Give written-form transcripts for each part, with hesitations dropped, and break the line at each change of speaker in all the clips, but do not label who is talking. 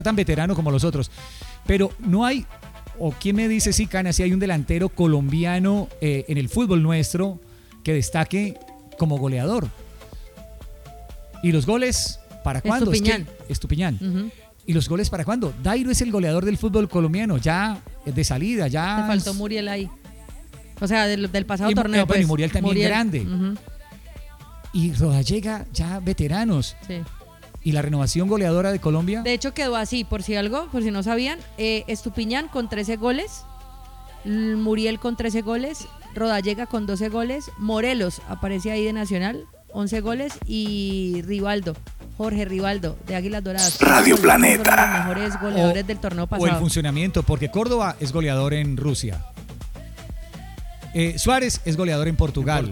tan veterano como los otros. Pero no hay, o quién me dice, sí, Cana, si hay un delantero colombiano en el fútbol nuestro que destaque como goleador. ¿Y los goles para cuándo?
Estupiñán.
Estupiñán.
Uh-huh.
¿Y los goles para cuándo? Dairo es el goleador del fútbol colombiano, ya de salida, ya.
Le faltó Muriel ahí. O sea, del pasado torneo.
Bueno, y Muriel también grande.
Uh-huh.
Y Rodallega, ya veteranos.
Sí.
¿Y la renovación goleadora de Colombia?
De hecho quedó así, por si no sabían, Estupiñán con 13 goles, Muriel con 13 goles, Rodallega con 12 goles, Morelos aparece ahí de Nacional, 11 goles, y Rivaldo, Jorge Rivaldo de Águilas Doradas.
Radio Planeta.
Fueron los mejores goleadores del torneo pasado.
O el funcionamiento, porque Córdoba es goleador en Rusia. Suárez es goleador en Portugal.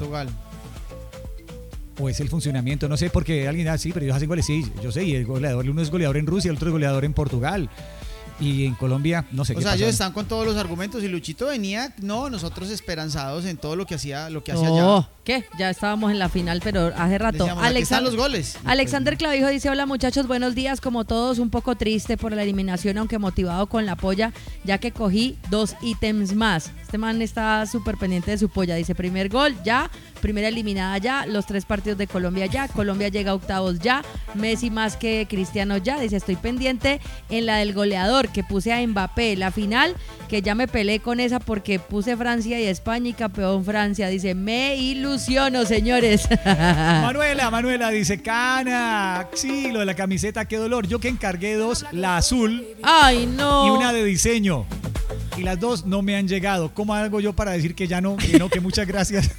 O es el funcionamiento, no sé, porque alguien sí, pero ellos hacen goles, sí, yo sé, y el goleador, uno es goleador en Rusia, el otro es goleador en Portugal. Y en Colombia, no sé qué pasa.
O sea, ellos están con todos los argumentos y Luchito venía, nosotros esperanzados en todo lo que hacía allá.
¿Qué? Ya estábamos en la final, pero hace rato.
Decíamos, aquí están los goles.
Alexander Clavijo dice, hola muchachos, buenos días, como todos, un poco triste por la eliminación, aunque motivado con la polla, ya que cogí 2 ítems más. Este man está súper pendiente de su polla, dice, primer gol, ya, primera eliminada ya, los 3 partidos de Colombia ya, Colombia llega a octavos ya, Messi más que Cristiano ya, dice, estoy pendiente en la del goleador, que puse a Mbappé, la final, que ya me peleé con esa porque puse Francia y España y campeón Francia, dice, me ilusiono, señores.
Manuela dice, Cana, sí, lo de la camiseta, qué dolor, yo que encargué 2, la azul,
ay no,
y una de diseño, y las 2 no me han llegado. ¿Cómo hago yo para decir que ya no, que muchas gracias?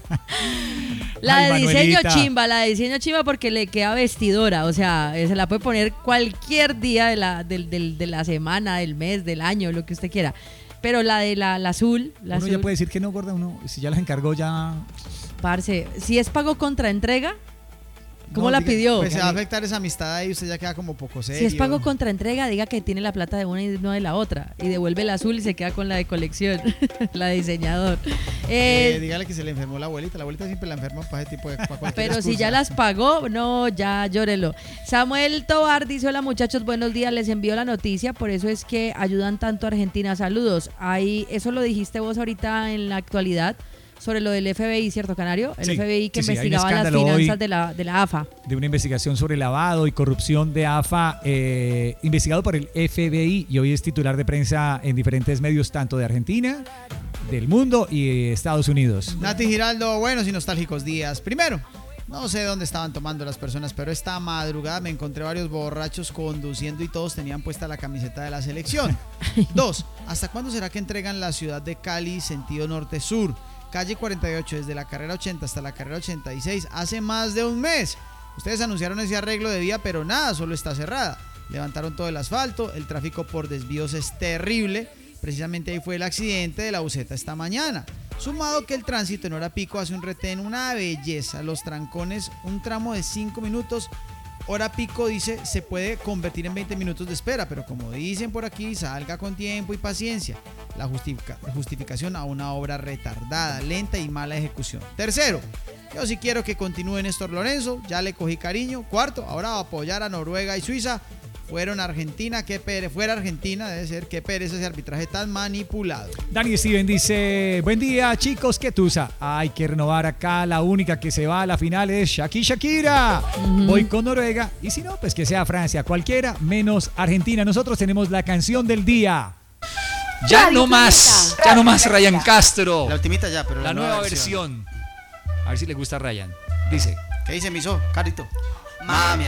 La de diseño
Manuelita.
chimba porque le queda vestidora, o sea, se la puede poner cualquier día de la semana, del mes, del año, lo que usted quiera. Pero la de la azul,
uno
azul,
ya puede decir que no, gorda, uno, si ya las encargó ya.
Parce, si es pago contra entrega, ¿cómo la pidió?
Pues se va a afectar esa amistad ahí, usted ya queda como poco serio.
Si es pago contra entrega, diga que tiene la plata de una y no de la otra. Y devuelve la azul y se queda con la de colección, la de diseñador.
Dígale que se le enfermó la abuelita siempre la enferma para ese tipo de para
pero
excusa.
si ya las pagó, no, ya llórelo. Samuel Tobar dice, hola muchachos, buenos días, les envío la noticia, por eso es que ayudan tanto a Argentina, saludos. Ahí, eso lo dijiste vos ahorita en la actualidad, sobre lo del FBI, ¿cierto, Canario? El FBI que investigaba las finanzas de la AFA.
De una investigación sobre lavado y corrupción de AFA, investigado por el FBI, y hoy es titular de prensa en diferentes medios, tanto de Argentina, del mundo y Estados Unidos.
Nati Giraldo, buenos y nostálgicos días. Primero, no sé dónde estaban tomando las personas, pero esta madrugada me encontré varios borrachos conduciendo y todos tenían puesta la camiseta de la selección. 2, ¿hasta cuándo será que entregan la ciudad de Cali sentido norte-sur? Calle 48, desde la carrera 80 hasta la carrera 86, hace más de un mes. Ustedes anunciaron ese arreglo de vía, pero nada, solo está cerrada. Levantaron todo el asfalto, el tráfico por desvíos es terrible. Precisamente ahí fue el accidente de la buseta esta mañana. Sumado que el tránsito en hora pico hace un retén, una belleza. Los trancones, un tramo de 5 minutos. Hora pico, dice, se puede convertir en 20 minutos de espera, pero como dicen por aquí, salga con tiempo y paciencia. La justificación a una obra retardada, lenta y mala ejecución. Tercero, yo sí quiero que continúe Néstor Lorenzo, ya le cogí cariño. Cuarto, ahora va a apoyar a Noruega y Suiza. Fueron a Argentina, qué pereza, fuera Argentina, debe ser, qué pereza ese arbitraje tan manipulado.
Dani Steven dice, buen día chicos, qué tusa. Hay que renovar acá, la única que se va a la final es Shakira. Voy con Noruega, y si no, pues que sea Francia, cualquiera menos Argentina. Nosotros tenemos la canción del día.
Ya no más Ryan Castro.
La ultimita ya, pero
la nueva versión. A ver si le gusta a Ryan. Dice,
¿qué dice Miso, Carito? Mami.